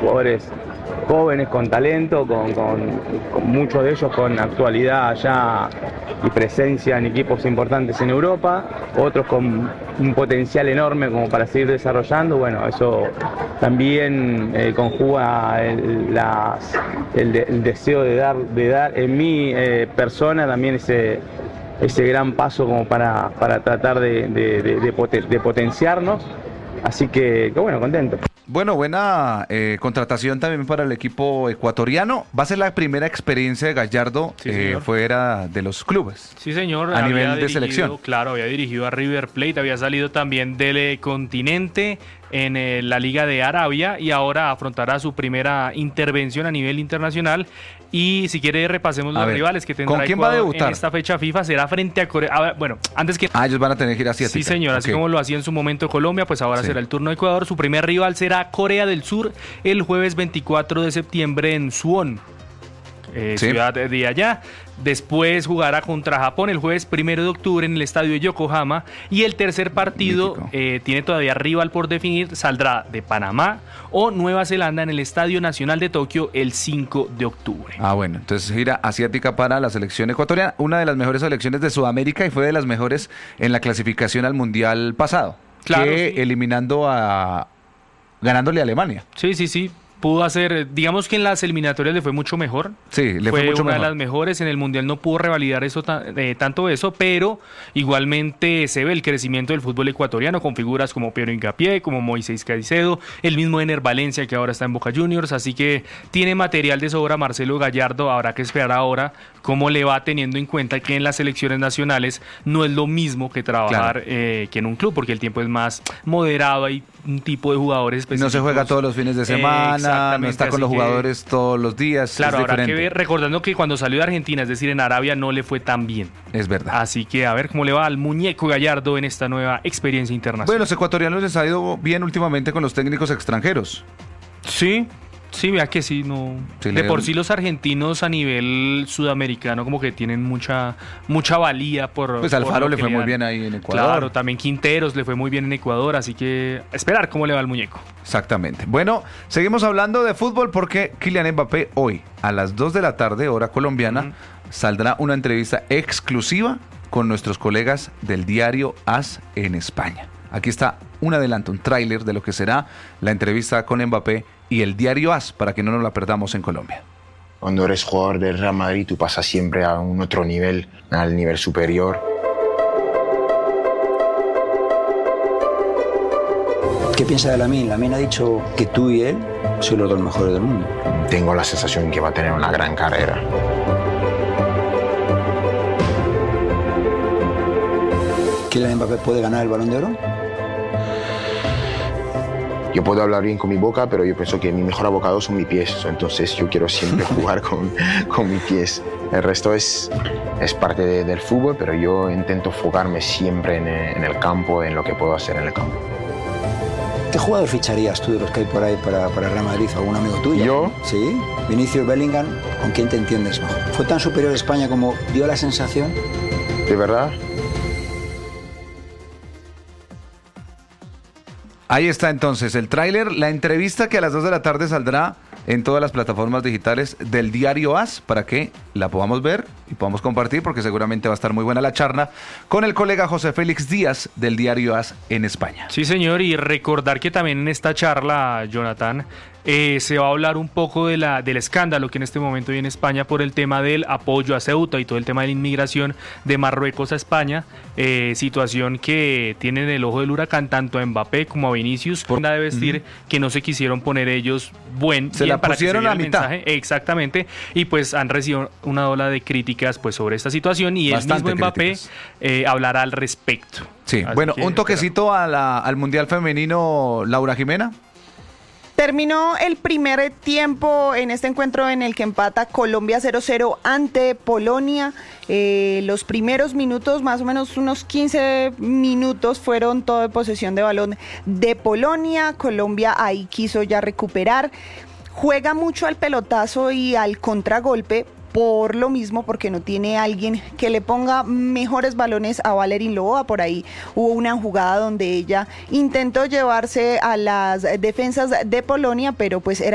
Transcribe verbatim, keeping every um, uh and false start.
jugadores jóvenes con talento, con, con, con muchos de ellos con actualidad ya y presencia en equipos importantes en Europa, otros con un potencial enorme como para seguir desarrollando. Bueno, eso también eh, conjuga el, las, el, de, el deseo de dar, de dar en mi eh, persona también ese, ese gran paso como para, para tratar de, de, de, de, poten, de potenciarnos. Así que, que bueno, contento. Bueno, buena eh, contratación también para el equipo ecuatoriano. Va a ser la primera experiencia de Gallardo sí, eh, fuera de los clubes. Sí, señor. A había nivel dirigido, de selección. Claro, había dirigido a River Plate, había salido también del eh, continente en eh, la Liga de Arabia y ahora afrontará su primera intervención a nivel internacional. Y si quiere repasemos a los ver, rivales que tendrá ¿con quién Ecuador va a debutar? En esta fecha FIFA. Será frente a Corea. A ver, bueno, antes que... Ah, ellos van a tener que ir asiática. Sí, señor, okay. Así como lo hacía en su momento Colombia, pues ahora sí. será el turno de Ecuador. Su primer rival será Corea del Sur el jueves veinticuatro de septiembre en Suwon, eh, sí. ciudad de allá. Después jugará contra Japón el jueves primero de octubre en el estadio de Yokohama. Y el tercer partido eh, tiene todavía rival por definir. Saldrá de Panamá o Nueva Zelanda en el Estadio Nacional de Tokio el cinco de octubre. Ah, bueno, entonces gira asiática para la selección ecuatoriana. Una de las mejores selecciones de Sudamérica y fue de las mejores en la clasificación al Mundial pasado. Claro, que sí. eliminando a... ganándole a Alemania. Sí, sí, sí. Pudo hacer, digamos que en las eliminatorias le fue mucho mejor. Sí, le fue, fue mucho una mejor. de las mejores. En el Mundial no pudo revalidar eso eh, tanto eso, pero igualmente se ve el crecimiento del fútbol ecuatoriano con figuras como Piero Hincapié, como Moisés Caicedo, el mismo Ener Valencia que ahora está en Boca Juniors, así que tiene material de sobra Marcelo Gallardo. Habrá que esperar ahora cómo le va, teniendo en cuenta que en las selecciones nacionales no es lo mismo que trabajar claro. eh, que en un club, porque el tiempo es más moderado, hay un tipo de jugadores específicos. No se juega todos los fines de semana, eh, no está con los jugadores que, todos los días. Claro, es habrá diferente. que ver, recordando que cuando salió de Argentina, es decir, en Arabia, no le fue tan bien. Es verdad. Así que a ver cómo le va al muñeco Gallardo en esta nueva experiencia internacional. Bueno, los ecuatorianos les ha ido bien últimamente con los técnicos extranjeros. Sí. Sí, vea que sí, no. Sí, de por sí los argentinos a nivel sudamericano como que tienen mucha mucha valía por. Pues Alfaro por le fue le muy bien ahí en Ecuador. Claro, también Quinteros le fue muy bien en Ecuador, así que esperar cómo le va al muñeco. Exactamente. Bueno, seguimos hablando de fútbol porque Kylian Mbappé hoy a las dos de la tarde, hora colombiana, uh-huh. saldrá una entrevista exclusiva con nuestros colegas del diario AS en España. Aquí está un adelanto, un tráiler de lo que será la entrevista con Mbappé y el diario AS para que no nos la perdamos en Colombia. Cuando eres jugador del Real Madrid, tú pasas siempre a un otro nivel, al nivel superior. ¿Qué piensa de Lamine? Lamine ha dicho que tú y él sois los dos mejores del mundo. Tengo la sensación que va a tener una gran carrera. ¿Kylian Mbappé puede ganar el Balón de Oro? Yo puedo hablar bien con mi boca, pero yo pienso que mi mejor abocado son mis pies. Entonces yo quiero siempre jugar con, con mis pies. El resto es, es parte de, del fútbol, pero yo intento enfocarme siempre en, en el campo, en lo que puedo hacer en el campo. ¿Qué jugador ficharías tú de los que hay por ahí para, para Real Madrid? ¿Algún amigo tuyo? ¿Yo? Sí. Vinicius, Bellingham, ¿con quién te entiendes mejor? ¿Fue tan superior a España como dio la sensación? ¿De verdad? Ahí está entonces el tráiler, la entrevista que a las dos de la tarde saldrá en todas las plataformas digitales del diario AS para que la podamos ver y podamos compartir porque seguramente va a estar muy buena la charla con el colega José Félix Díaz del diario AS en España. Sí, señor, y recordar que también en esta charla, Jonathan, eh, se va a hablar un poco de la, del escándalo que en este momento hay en España por el tema del apoyo a Ceuta y todo el tema de la inmigración de Marruecos a España, eh, situación que tiene en el ojo del huracán tanto a Mbappé como a Vinicius, por una de vestir uh-huh. que no se quisieron poner ellos buen se la para pusieron que se a mitad. Mensaje. Exactamente, y pues han recibido una ola de críticas pues sobre esta situación y Bastante el mismo Mbappé eh, hablará al respecto. Sí, Así bueno, un toquecito a la, al Mundial Femenino, Laura Jimena. Terminó el primer tiempo en este encuentro en el que empata Colombia cero cero ante Polonia. Eh, los primeros minutos, más o menos unos quince minutos, fueron todo de posesión de balón de Polonia. Colombia ahí quiso ya recuperar. Juega mucho al pelotazo y al contragolpe. Por lo mismo, porque no tiene alguien que le ponga mejores balones a Valerín Loboa. Por ahí hubo una jugada donde ella intentó llevarse a las defensas de Polonia, pero pues era